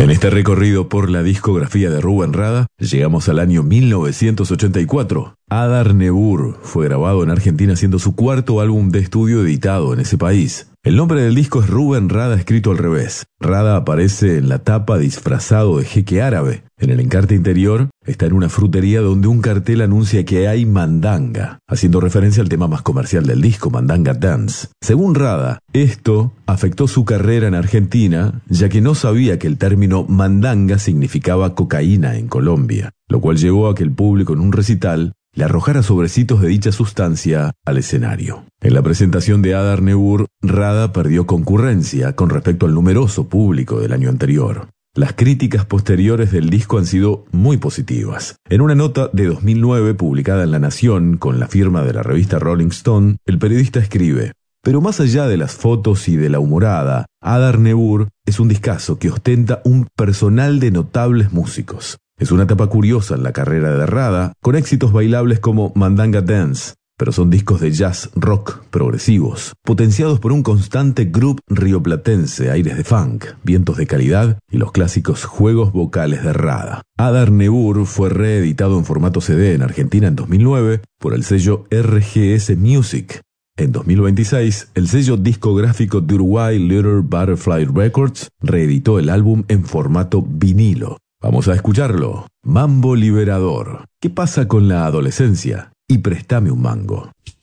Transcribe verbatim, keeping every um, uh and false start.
En este recorrido por la discografía de Rubén Rada, llegamos al año mil novecientos ochenta y cuatro. Adar Nebur fue grabado en Argentina, siendo su cuarto álbum de estudio editado en ese país. El nombre del disco es Rubén Rada escrito al revés. Rada aparece en la tapa disfrazado de jeque árabe. En el encarte interior está en una frutería donde un cartel anuncia que hay mandanga, haciendo referencia al tema más comercial del disco, Mandanga Dance. Según Rada, esto afectó su carrera en Argentina, ya que no sabía que el término mandanga significaba cocaína en Colombia, lo cual llevó a que el público en un recital le arrojara sobrecitos de dicha sustancia al escenario. En la presentación de Adar Nebur, Rada perdió concurrencia con respecto al numeroso público del año anterior. Las críticas posteriores del disco han sido muy positivas. En una nota de dos mil nueve publicada en La Nación con la firma de la revista Rolling Stone, el periodista escribe: pero más allá de las fotos y de la humorada, Adar Nebur es un discazo que ostenta un personal de notables músicos. Es una etapa curiosa en la carrera de Rada, con éxitos bailables como Mandanga Dance, pero son discos de jazz rock progresivos, potenciados por un constante groove rioplatense, aires de funk, vientos de calidad y los clásicos juegos vocales de Rada. Adar Nebur fue reeditado en formato C D en Argentina en dos mil nueve por el sello R G S Music. En dos mil veintiséis, el sello discográfico de Uruguay, Little Butterfly Records, reeditó el álbum en formato vinilo. Vamos a escucharlo. Mambo Liberador. ¿Qué pasa con la adolescencia? Y préstame un mango.